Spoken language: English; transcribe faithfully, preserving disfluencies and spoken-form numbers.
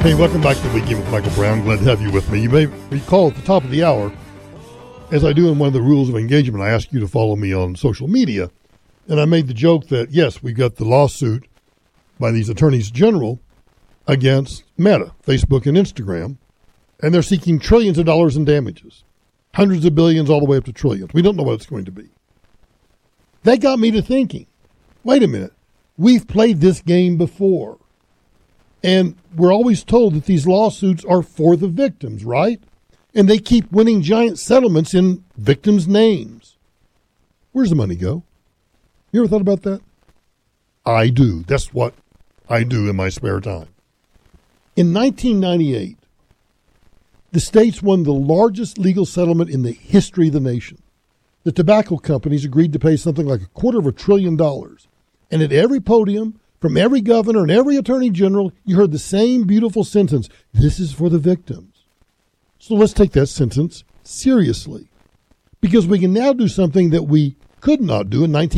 Hey, welcome back to the Weekend with Michael Brown. Glad to have you with me. You may recall at the top of the hour, as I do in one of the rules of engagement, I ask you to follow me on social media. And I made the joke that, yes, we've got the lawsuit by these attorneys general against Meta, Facebook and Instagram, and they're seeking trillions of dollars in damages, hundreds of billions all the way up to trillions. We don't know what it's going to be. That got me to thinking, wait a minute, we've played this game before. And we're always told that these lawsuits are for the victims, right? And they keep winning giant settlements in victims' names. Where's the money go? You ever thought about that? I do. That's what I do in my spare time. In nineteen ninety-eight, the states won the largest legal settlement in the history of the nation. The tobacco companies agreed to pay something like a quarter of a trillion dollars. And at every podium, from every governor and every attorney general, you heard the same beautiful sentence, this is for the victims. So let's take that sentence seriously, because we can now do something that we could not do in nineteen